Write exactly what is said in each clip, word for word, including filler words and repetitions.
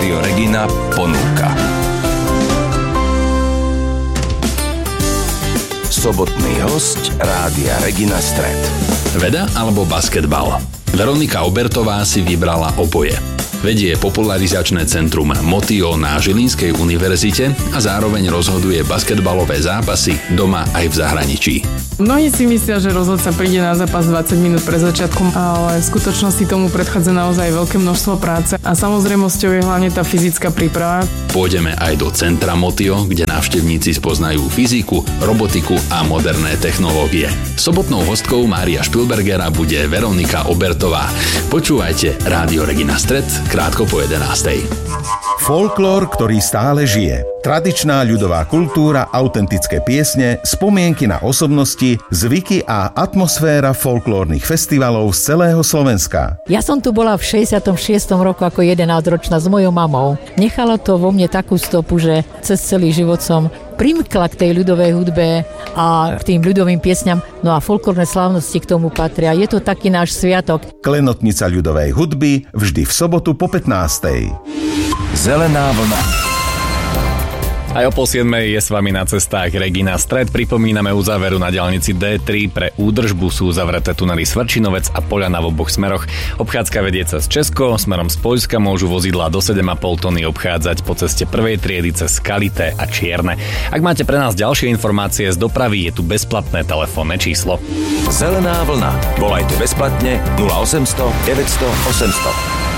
Rádio Regina ponúka sobotný hosť Rádia Regina Stred. Veda alebo basketbal? Veronika Obertová si vybrala oboje. Vedie popularizačné centrum Motio na Žilinskej univerzite a zároveň rozhoduje basketbalové zápasy doma aj v zahraničí. Mnohí si myslia, že rozhodca príde na zápas dvadsať minút pred začiatkom, ale v skutočnosti tomu predchádza naozaj veľké množstvo práce a samozrejmosťou je hlavne tá fyzická príprava. Pôjdeme aj do centra Motio, kde návštevníci spoznajú fyziku, robotiku a moderné technológie. Sobotnou hostkou Mária Špilbergera bude Veronika Obertová. Počúvajte Rádio Regina Stred krátko po jedenástej. Folklór, ktorý stále žije. Tradičná ľudová kultúra, autentické piesne, spomienky na osobnosti, zvyky a atmosféra folklórnych festivalov z celého Slovenska. Ja som tu bola v šesťdesiatom šiestom roku ako jedenásťročná s mojou mamou. Nechalo to vo mne takú stopu, že cez celý život som primkla k tej ľudovej hudbe a k tým ľudovým piesňam, no a folklórne slávnosti k tomu patria. Je to taký náš sviatok. Klenotnica ľudovej hudby vždy v sobotu po pätnástej. Zelená vlna. Aj o pol siedmej je s vami na cestách Regina Stred. Pripomíname uzáveru na diaľnici dé tri. Pre údržbu sú uzavreté tunely Svrčinovec a Poľana v oboch smeroch. Obchádzka vedie cez Česko, smerom z Poľska môžu vozidlá do sedem a pol tony obchádzať po ceste prvej triedy cez Kalité a Čierne. Ak máte pre nás ďalšie informácie z dopravy, je tu bezplatné telefónne číslo. Zelená vlna. Volajte bezplatne nula osemsto deväťsto osemsto.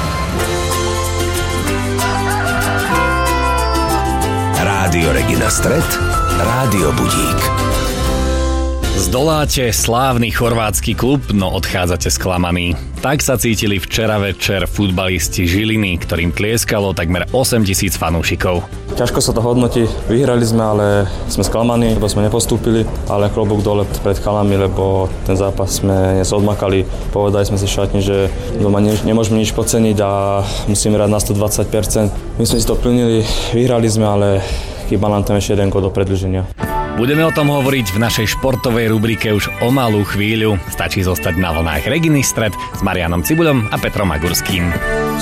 Rádio Regina Stred, Rádio Budík. Zdoláte slávny chorvátsky klub, no odchádzate sklamaní. Tak sa cítili včera večer futbalisti Žiliny, ktorým tlieskalo takmer osemtisíc fanúšikov. Ťažko sa to hodnotí, vyhrali sme, ale sme sklamaní, lebo sme nepostúpili, ale klobúk dole pred chalami, lebo ten zápas sme dnes odmakali. Povedali sme si v šatni, že doma ne, nemôžeme nič podceniť a musíme hrať na stodvadsať percent. My sme si to plnili, vyhrali sme, ale chýba nám tam ešte jeden gól do predĺženia. Budeme o tom hovoriť v našej športovej rubrike už o malú chvíľu. Stačí zostať na vlnách Reginy Stred s Marianom Cibuľom a Petrom Magurským.